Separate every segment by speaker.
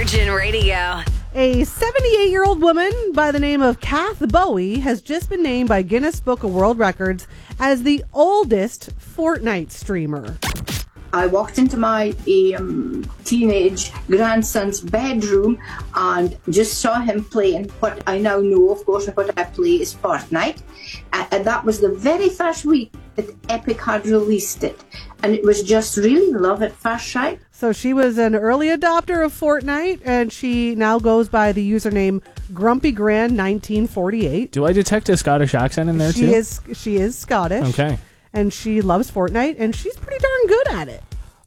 Speaker 1: Virgin Radio.
Speaker 2: A 78-year-old woman by the name of Kath Bowie has just been named by Guinness Book of World Records as the oldest Fortnite streamer.
Speaker 3: I walked into my teenage grandson's bedroom and just saw him playing what I now know, of course, what I play is Fortnite. And that was the very first week that Epic had released it. And it was just really love at first sight.
Speaker 2: So she was an early adopter of Fortnite, and she now goes by the username GrumpyGran1948.
Speaker 4: Do I detect a Scottish accent in there too?
Speaker 2: She is Scottish.
Speaker 4: Okay.
Speaker 2: And she loves Fortnite, and she's pretty darn good at it.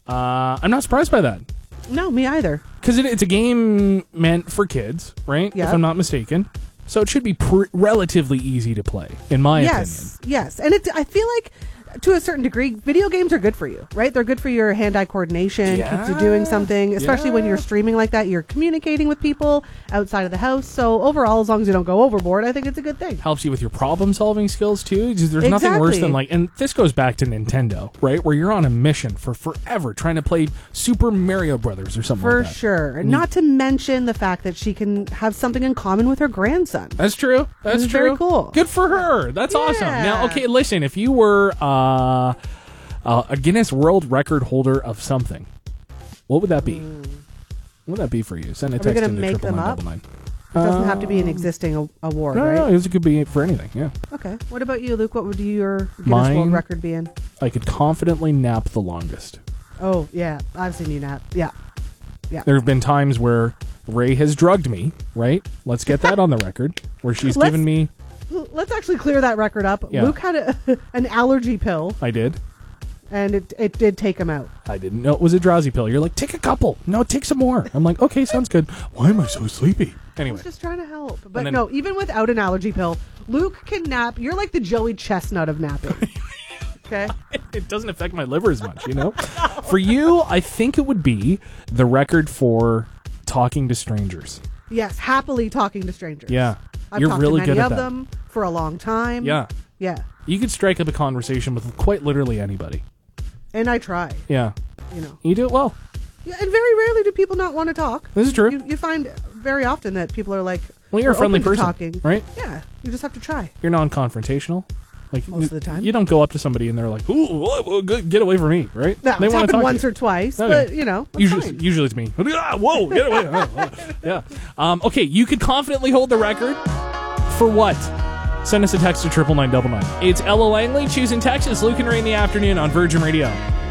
Speaker 4: I'm not surprised by that.
Speaker 2: No, me either.
Speaker 4: Because it's a game meant for kids, right?
Speaker 2: Yep.
Speaker 4: If I'm not mistaken. So it should be relatively easy to play, in my opinion.
Speaker 2: Yes. And I feel like, to a certain degree, video games are good for you, right? They're good for your hand-eye coordination, keeps you doing something, especially when you're streaming like that. You're communicating with people outside of the house. So overall, as long as you don't go overboard, I think it's a good thing.
Speaker 4: Helps you with your problem-solving skills, too. There's nothing worse than, and this goes back to Nintendo, right? Where you're on a mission for forever trying to play Super Mario Brothers or something like that.
Speaker 2: For sure. And not to mention the fact that she can have something in common with her grandson.
Speaker 4: That's true. That's true.
Speaker 2: Very cool.
Speaker 4: Good for her. That's awesome. Now, okay, listen, if you were a Guinness World Record holder of something, what would that be? What would that be for you? Send a text
Speaker 2: to
Speaker 4: into
Speaker 2: make them up?
Speaker 4: 999.
Speaker 2: It doesn't have to be an existing award,
Speaker 4: No,
Speaker 2: right?
Speaker 4: no, it could be for anything, yeah.
Speaker 2: Okay. What about you, Luke? What would your Guinness
Speaker 4: Mine,
Speaker 2: World Record be in?
Speaker 4: I could confidently nap the longest.
Speaker 2: Oh, yeah. I've seen you nap. Yeah.
Speaker 4: There have been times where Ray has drugged me, right? Let's get that on the record, where she's given me...
Speaker 2: Let's actually clear that record up.
Speaker 4: Yeah.
Speaker 2: Luke had an allergy pill.
Speaker 4: I did.
Speaker 2: And it did take him out.
Speaker 4: I didn't know it was a drowsy pill. You're like, take a couple. No, take some more. I'm like, okay, sounds good. Why am I so sleepy? Anyway.
Speaker 2: I was just trying to help. But no, even without an allergy pill, Luke can nap. You're like the Joey Chestnut of napping. Okay?
Speaker 4: It doesn't affect my liver as much, you know? For you, I think it would be the record for talking to strangers.
Speaker 2: Yes, happily talking to strangers.
Speaker 4: Yeah.
Speaker 2: I've
Speaker 4: You're
Speaker 2: talked
Speaker 4: really
Speaker 2: to
Speaker 4: good
Speaker 2: many
Speaker 4: at
Speaker 2: of
Speaker 4: that.
Speaker 2: them for a long time.
Speaker 4: Yeah.
Speaker 2: Yeah.
Speaker 4: You could strike up a conversation with quite literally anybody.
Speaker 2: And I try.
Speaker 4: Yeah.
Speaker 2: You know.
Speaker 4: You do it well.
Speaker 2: Yeah, and very rarely do people not want to talk.
Speaker 4: This is true.
Speaker 2: You find very often that people are like,
Speaker 4: well, you're a friendly person,
Speaker 2: talking.
Speaker 4: right?
Speaker 2: Yeah. You just have to try.
Speaker 4: You're non-confrontational. Like
Speaker 2: most of the time.
Speaker 4: You don't go up to somebody and they're like, "Ooh, get away from me," right?
Speaker 2: No,
Speaker 4: they
Speaker 2: it's
Speaker 4: want to
Speaker 2: happened
Speaker 4: talk
Speaker 2: once
Speaker 4: to you.
Speaker 2: or twice,
Speaker 4: Okay.
Speaker 2: but, you know,
Speaker 4: Usually it's me. Ah, whoa, get away. Yeah. Okay, you could confidently hold the record for what? Send us a text to 99999. It's Ella Langley choosing Texas. Luke and Ray in the afternoon on Virgin Radio.